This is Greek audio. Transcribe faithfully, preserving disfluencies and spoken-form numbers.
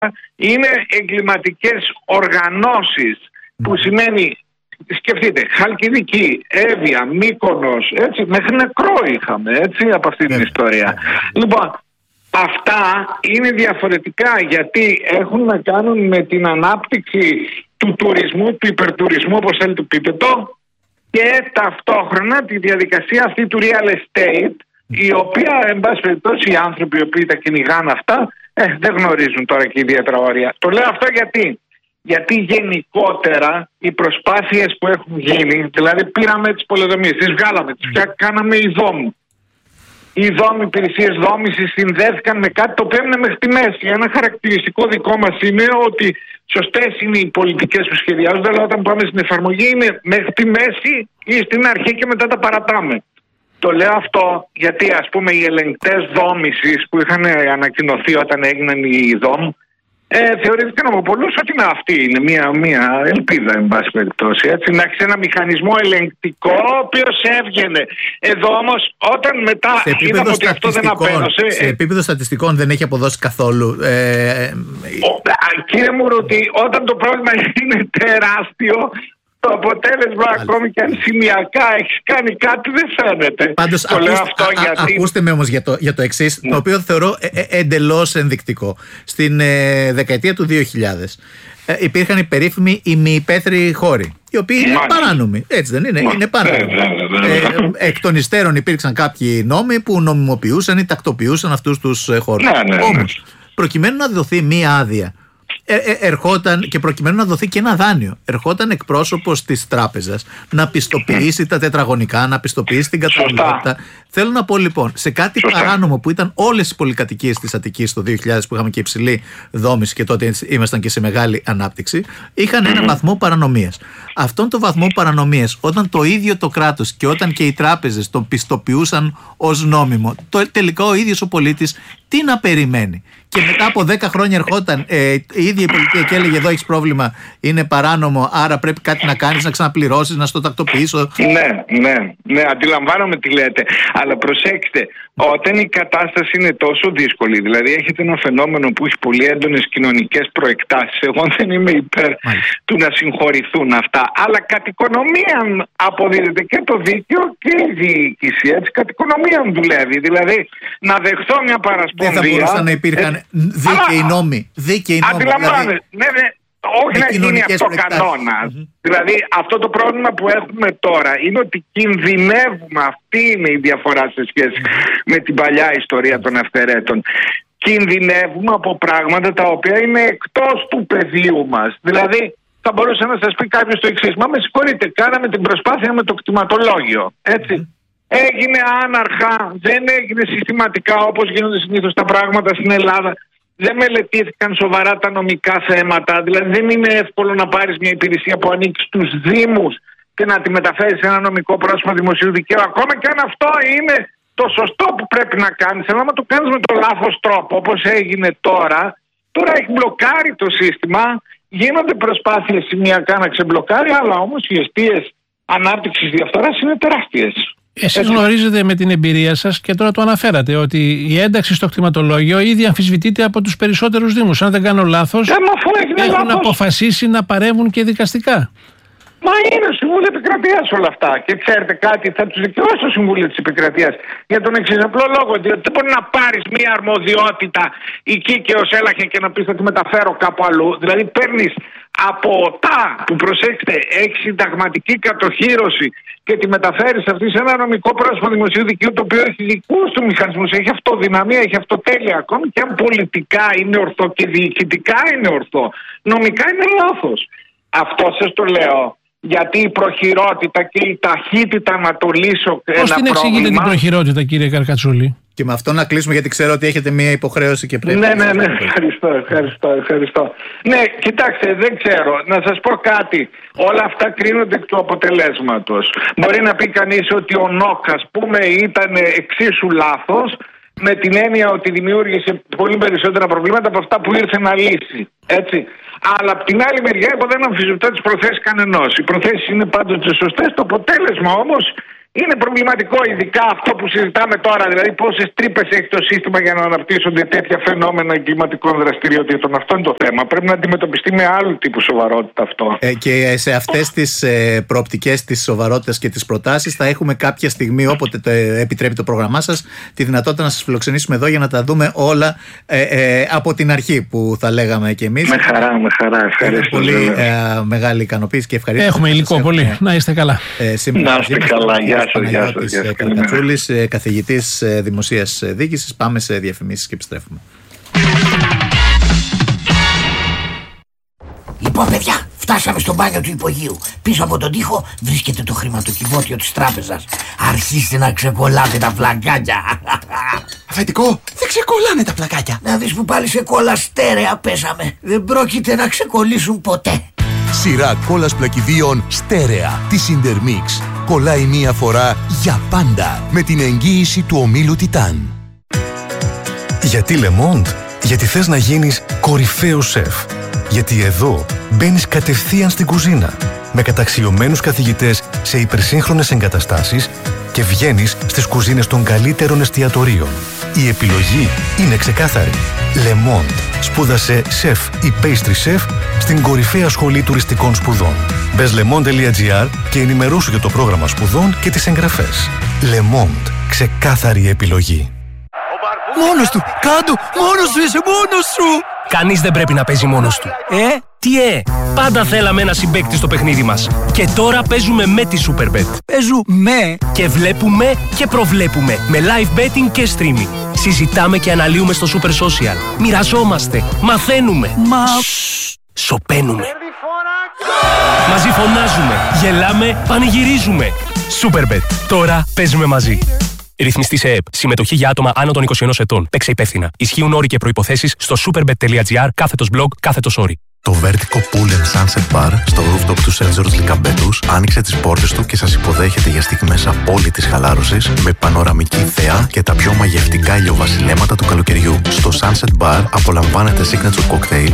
είναι εγκληματικές οργανώσεις, που σημαίνει, σκεφτείτε, Χαλκιδική, Εύβοια, Μύκονος, έτσι, μέχρι νεκρό είχαμε, έτσι, από αυτή την ιστορία. Λοιπόν, αυτά είναι διαφορετικά, γιατί έχουν να κάνουν με την ανάπτυξη του τουρισμού, του υπερτουρισμού, όπως θέλετε πείτε το, και ταυτόχρονα τη διαδικασία αυτή του real estate, η οποία, εν πάση περιπτώσει, οι άνθρωποι οι οποίοι τα κυνηγάνε αυτά, ε, δεν γνωρίζουν τώρα και ιδιαίτερα όρια. Το λέω αυτό γιατί, γιατί γενικότερα οι προσπάθειες που έχουν γίνει, δηλαδή πήραμε τις πολεοδομίες, τις βγάλαμε, τις πια κάναμε ειδόμου. Οι δόμοι, υπηρεσίες δόμησης συνδέθηκαν με κάτι το οποίο έμεινε μέχρι τη μέση. Ένα χαρακτηριστικό δικό μας είναι ότι σωστές είναι οι πολιτικές που σχεδιάζονται, αλλά όταν πάμε στην εφαρμογή είναι μέχρι τη μέση ή στην αρχή και μετά τα παρατάμε. Το λέω αυτό γιατί, ας πούμε, οι ελεγκτές δόμησης που είχαν ανακοινωθεί όταν έγιναν οι δόμ, ε, θεωρήθηκαν από πολλούς ότι είναι αυτή είναι μια, μια ελπίδα, εν πάση περιπτώσει. Έτσι, να έχει ένα μηχανισμό ελεγκτικό, ο οποίος έβγαινε. Εδώ όμως, όταν μετά είδαμε ότι αυτό δεν απέδωσε. Σε επίπεδο στατιστικών δεν έχει αποδώσει καθόλου. Ε, ο, κύριε Μουρούτη, όταν το πρόβλημα είναι τεράστιο, το αποτέλεσμα, Άλλη. ακόμη και αν σημειακά έχει κάνει κάτι, δεν φαίνεται. Πάντως, το ακούστε, λέω αυτό α, γιατί... ακούστε με όμως για το, για το εξής, ναι. το οποίο θεωρώ ε, ε, εντελώς ενδεικτικό. Στην ε, δεκαετία του δύο χιλιάδες ε, υπήρχαν οι περίφημοι ημιυπαίθριοι χώροι, οι οποίοι είναι παράνομοι. Έτσι δεν είναι, είναι παράνομοι. Ε, εκ των υστέρων υπήρξαν κάποιοι νόμοι που νομιμοποιούσαν ή τακτοποιούσαν αυτούς τους ε, χώρους. Ναι, ναι, ναι. Όμως, προκειμένου να δοθεί μία άδεια, Ε, ε, ερχόταν και προκειμένου να δοθεί και ένα δάνειο, ερχόταν εκπρόσωπος της τράπεζας να πιστοποιήσει τα τετραγωνικά, να πιστοποιήσει την καταλληλότητα. Θέλω να πω λοιπόν, σε κάτι Σωστά. παράνομο που ήταν όλες οι πολυκατοικίες της Αττικής το δύο χιλιάδες, που είχαμε και υψηλή δόμηση και τότε ήμασταν και σε μεγάλη ανάπτυξη, είχαν ένα βαθμό παρανομίας. Αυτόν τον βαθμό παρανομίας, όταν το ίδιο το κράτος και όταν και οι τράπεζες τον πιστοποιούσαν ως νόμιμο, το, τελικά ο ίδιος ο πολίτης τι να περιμένει? Και μετά από δέκα χρόνια ερχόταν ε, η ίδια η πολιτεία και έλεγε: εδώ έχεις πρόβλημα, είναι παράνομο, άρα πρέπει κάτι να κάνεις, να ξαναπληρώσεις, να στο τακτοποιήσω. Ναι, ναι, ναι, αντιλαμβάνομαι τι λέτε. Αλλά προσέξτε, όταν η κατάσταση είναι τόσο δύσκολη, δηλαδή έχετε ένα φαινόμενο που έχει πολύ έντονες κοινωνικές προεκτάσεις. Εγώ δεν είμαι υπέρ Μάλιστα. του να συγχωρηθούν αυτά. Αλλά κατ' οικονομίαν αποδίδεται και το δίκαιο και η διοίκηση. Έτσι, κατ' οικονομίαν δουλεύει. Δηλαδή, να δεχθώ μια παρασπονδία. Δεν θα μπορούσαν να υπήρχαν ε, δίκαιοι νόμοι. Δίκαιοι νόμοι. Αντιλαμβάνεστε. Δηλαδή... Ναι, ναι. Όχι να γίνει αυτό κανόνα. Mm-hmm. Δηλαδή αυτό το πρόβλημα που έχουμε τώρα είναι ότι κινδυνεύουμε. Αυτή είναι η διαφορά σε σχέση mm-hmm. με την παλιά ιστορία των αυθαιρέτων. Κινδυνεύουμε από πράγματα τα οποία είναι εκτός του πεδίου μας. Δηλαδή θα μπορούσε να σας πει κάποιος το εξής: μα με συγχωρείτε, κάναμε την προσπάθεια με το κτηματολόγιο. Έτσι. Mm-hmm. Έγινε άναρχα, δεν έγινε συστηματικά όπως γίνονται συνήθως τα πράγματα στην Ελλάδα. Δεν μελετήθηκαν σοβαρά τα νομικά θέματα. Δηλαδή δεν είναι εύκολο να πάρεις μια υπηρεσία που ανήκει στους δήμους και να τη μεταφέρεις σε ένα νομικό πρόσωπο δημοσίου δικαίου. Ακόμα και αν αυτό είναι το σωστό που πρέπει να κάνεις. Αλλά άμα το κάνεις με τον λάθος τρόπο, όπως έγινε τώρα, τώρα έχει μπλοκάρει το σύστημα. Γίνονται προσπάθειες σημειακά να ξεμπλοκάρει, αλλά όμως οι αιστείες ανάπτυξης διαφθοράς είναι τεράστιες. Εσείς γνωρίζετε με την εμπειρία σας και τώρα το αναφέρατε ότι η ένταξη στο κτηματολόγιο ήδη αμφισβητείται από τους περισσότερους δήμους. Αν δεν κάνω λάθος, ε, έχουν λάθος. αποφασίσει να παρεύουν και δικαστικά. Μα είναι Συμβούλιο Επικρατείας όλα αυτά. Και ξέρετε κάτι, θα τους δικαιώσει το Συμβούλιο της Επικρατείας για τον εξής απλό λόγο: ότι δεν μπορεί να πάρεις μία αρμοδιότητα εκεί και ως έλαχε και να πεις θα τη μεταφέρω κάπου αλλού. Δηλαδή παίρνεις από τα που, προσέξτε, έχει συνταγματική κατοχύρωση και τη μεταφέρεις αυτή σε ένα νομικό πρόσωπο δημοσίου δικαίου, το οποίο έχει δικούς του μηχανισμούς, έχει αυτοδυναμία, έχει αυτοτέλεια, ακόμη και αν πολιτικά είναι ορθό και διοικητικά είναι ορθό, νομικά είναι λάθος. Αυτό σας το λέω γιατί η προχειρότητα και η ταχύτητα να το λύσω ένα Πώς την εξηγείτε πρόβλημα... την προχειρότητα, κύριε Καρκατσούλη? Και με αυτό να κλείσουμε, γιατί ξέρω ότι έχετε μία υποχρέωση και πρέπει. Ναι, ναι, ναι, ευχαριστώ, ευχαριστώ, ευχαριστώ. Ναι, κοιτάξτε, δεν ξέρω. Να σας πω κάτι. Όλα αυτά κρίνονται εκ του αποτελέσματος. Μπορεί να πει κανείς ότι ο ΝΟΚ, ας πούμε, ήταν εξίσου λάθος, με την έννοια ότι δημιούργησε πολύ περισσότερα προβλήματα από αυτά που ήρθε να λύσει. Έτσι. Αλλά από την άλλη μεριά, εγώ δεν αμφισβητώ τις προθέσεις κανενός. Οι προθέσεις είναι πάντοτε σωστές. Το αποτέλεσμα όμως Είναι προβληματικό, ειδικά αυτό που συζητάμε τώρα, δηλαδή πόσες τρύπες έχει το σύστημα για να αναπτύσσονται τέτοια φαινόμενα εγκληματικών δραστηριοτήτων. Αυτό είναι το θέμα. Πρέπει να αντιμετωπιστεί με άλλου τύπου σοβαρότητα αυτό. Ε, και σε αυτές τις ε, προοπτικές της σοβαρότητας και τις προτάσεις θα έχουμε κάποια στιγμή, όποτε το επιτρέπει το πρόγραμμά σας, τη δυνατότητα να σας φιλοξενήσουμε εδώ για να τα δούμε όλα ε, ε, από την αρχή, που θα λέγαμε κι εμείς. Με χαρά, με χαρά. Ευχαριστώ. Πολύ ε, μεγάλη ικανοποίηση και ευχαριστώ. Έχουμε υλικό πολύ. Έχουμε. Να είστε καλά. Ε, να είστε καλά. Γεια σας. Γεια σας. Καρακατσούλης, καθηγητής δημοσίας διοίκησης. Πάμε σε διαφημίσεις και επιστρέφουμε. Λοιπόν, παιδιά, φτάσαμε στο μπάνιο του υπογείου. Πίσω από τον τοίχο βρίσκεται το χρηματοκιβώτιο της τράπεζας. Αρχίστε να ξεκολλάτε τα πλακάκια. Αφεντικό, δεν ξεκολλάνε τα πλακάκια. Να δεις που πάλι σε κόλλα στέρεα πέσαμε. Δεν πρόκειται να ξεκολλήσουν ποτέ. Σειρά κόλλας πλακιδίων στέρεα της Intermix. Κολλάει μία φορά για πάντα με την εγγύηση του ομίλου Τιτάν. Γιατί Le Monde? Γιατί θες να γίνεις κορυφαίος σεφ. Γιατί εδώ μπαίνεις κατευθείαν στην κουζίνα με καταξιωμένους καθηγητές σε υπερσύγχρονες εγκαταστάσεις και βγαίνεις στις κουζίνες των καλύτερων εστιατορίων. Η επιλογή είναι ξεκάθαρη. Le Monde. Σπούδασε σεφ ή pastry chef στην κορυφαία σχολή τουριστικών σπουδών. Μπες lemond τελεία gr και ενημερώσου για το πρόγραμμα σπουδών και τις εγγραφές. Le Monde. Ξεκάθαρη επιλογή. Μόνος του! Κάντο! Μόνος σου είσαι! Μόνος σου! Κανείς δεν πρέπει να παίζει μόνος του. Ε? Τι ε! Πάντα θέλαμε ένα συμπαίκτη στο παιχνίδι μας. Και τώρα παίζουμε με τη Superbet. Παίζουμε! Και βλέπουμε και προβλέπουμε με live betting και streaming. Συζητάμε και αναλύουμε στο Super Social. Μοιραζόμαστε. Μαθαίνουμε. Μα... Σοπαίνουμε. Μαζί φωνάζουμε. Γελάμε. Πανηγυρίζουμε. Superbet. Τώρα παίζουμε μαζί. Ρυθμιστή σε ΕΕΠ. Συμμετοχή για άτομα άνω των είκοσι ενός ετών. Παίξε υπεύθυνα. Ισχύουν όροι και προϋποθέσεις στο superbet τελεία gr κάθετος blog κάθετος όροι. Το Vertigo Pool and Sunset Bar στο rooftop του Σεντ Τζόρτζ Λυκαμπέτους άνοιξε τις πόρτες του και σας υποδέχεται για στιγμές απόλυτης χαλάρωσης με πανοραμική θέα και τα πιο μαγευτικά ηλιοβασιλέματα του καλοκαιριού. Στο Sunset Bar απολαμβάνετε signature cocktail